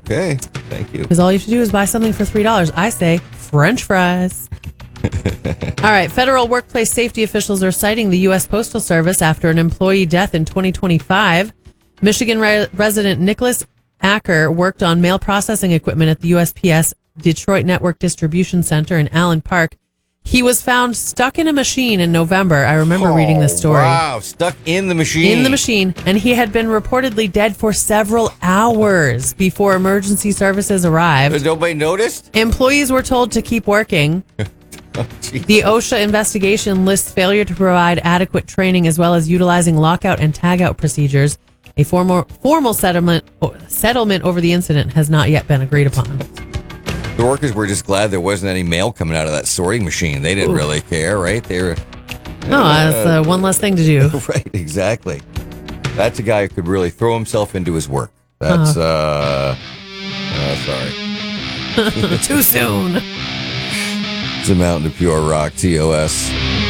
Okay. Thank you. Because all you have to do is buy something for $3. I say French fries. All right. Federal workplace safety officials are citing the U.S. Postal Service after an employee death in 2025. Michigan resident Nicholas Acker worked on mail processing equipment at the USPS Detroit Network Distribution Center in Allen Park. He was found stuck in a machine in November. I remember reading this story. Wow, stuck in the machine. In the machine, and he had been reportedly dead for several hours before emergency services arrived. Has nobody noticed? Employees were told to keep working. The OSHA investigation lists failure to provide adequate training as well as utilizing lockout and tagout procedures. A formal settlement over the incident has not yet been agreed upon. The workers were just glad there wasn't any mail coming out of that sorting machine. They didn't really care, right? They were. That's one less thing to do. Right, exactly. That's a guy who could really throw himself into his work. That's, sorry. Too soon. It's a Mountain of Pure Rock, TOS.